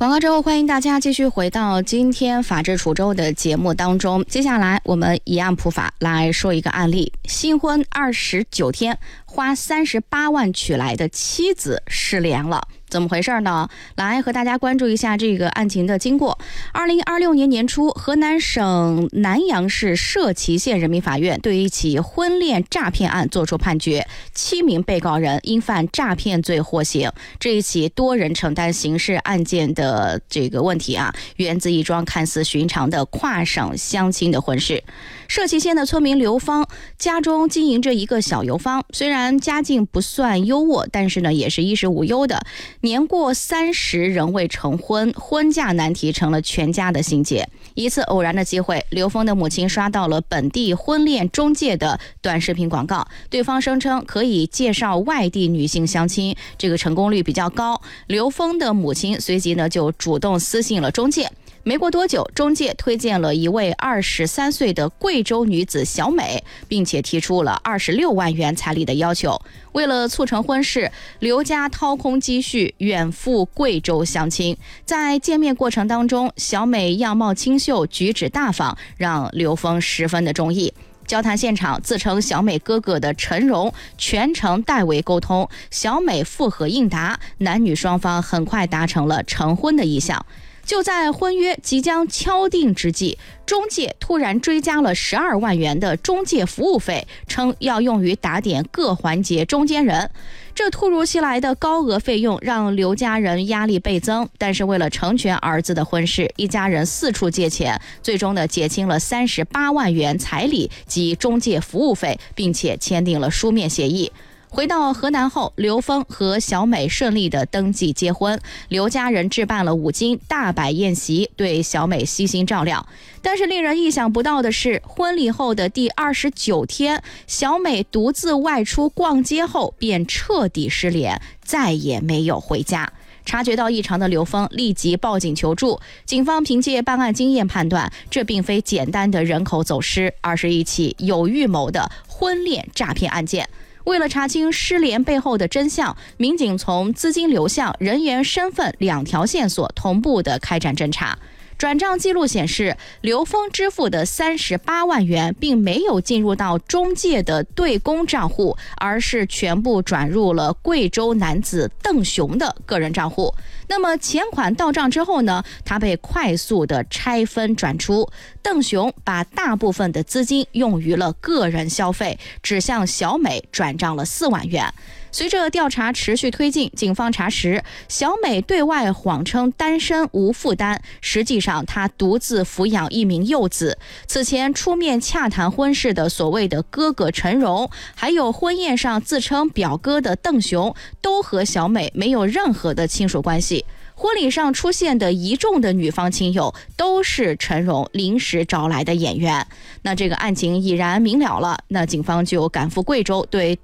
广告之后，欢迎大家继续回到今天法治楚州的节目当中。接下来我们一案普法来说一个案例：新婚29天，花38万娶来的妻子失联了。怎么回事呢？来和大家关注一下这个案情的经过。2026年年初，河南省南阳市社旗县人民法院对一起婚恋诈骗案作出判决，7名被告人因犯诈骗罪获刑。这一起多人承担刑事案件的这个问题源自一桩看似寻常的跨省相亲的婚事。社旗县的村民刘芳家中经营着一个小油坊，虽然家境不算优渥，但是呢也是衣食无忧的。年过30仍未成婚，婚嫁难题成了全家的心结。一次偶然的机会，刘峰的母亲刷到了本地婚恋中介的短视频广告，对方声称可以介绍外地女性相亲，这个成功率比较高。刘峰的母亲随即呢就主动私信了中介。没过多久，中介推荐了一位23岁的贵州女子小美，并且提出了26万元彩礼的要求。为了促成婚事，刘家掏空积蓄远赴贵州相亲。在见面过程当中，小美样貌清秀，举止大方，让刘峰十分的中意。交谈现场，自称小美哥哥的陈荣全程代为沟通，小美附和应答，男女双方很快达成了成婚的意向。就在婚约即将敲定之际，中介突然追加了12万元的中介服务费，称要用于打点各环节中间人。这突如其来的高额费用让刘家人压力倍增，但是为了成全儿子的婚事，一家人四处借钱，最终呢结清了38万元彩礼及中介服务费，并且签订了书面协议。回到河南后，刘峰和小美顺利的登记结婚，刘家人置办了5金大摆宴席，对小美悉心照料。但是令人意想不到的是，婚礼后的第29天，小美独自外出逛街后便彻底失联，再也没有回家。察觉到异常的刘峰立即报警求助，警方凭借办案经验判断，这并非简单的人口走失，而是一起有预谋的婚恋诈骗案件。为了查清失联背后的真相，民警从资金流向、人员身份2条线索同步的开展侦查。转账记录显示，刘峰支付的38万元并没有进入到中介的对公账户，而是全部转入了贵州男子邓雄的个人账户。那么钱款到账之后呢，他被快速的拆分转出。邓雄把大部分的资金用于了个人消费，只向小美转账了4万元。随着调查持续推进，警方查实小美对外谎称单身无负担，实际上她独自抚养1名幼子。此前出面洽谈婚事的所谓的哥哥陈荣，还有婚宴上自称表哥的邓雄，都和小美没有任何的亲属关系。婚礼上出现的一众的女方亲友都是陈荣临时找来的演员。那这个案情已然明了了，那警方就赶赴贵州对